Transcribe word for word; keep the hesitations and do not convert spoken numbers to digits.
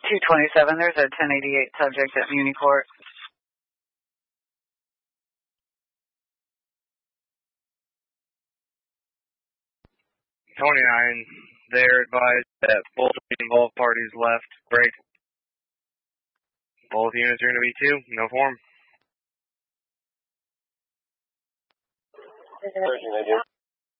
two twenty-seven, there's a ten eighty-eight subject at Muni Court. twenty-nine, they're advised that both involved parties left. Break. Both units are going to be two, no form. thirteen, I do.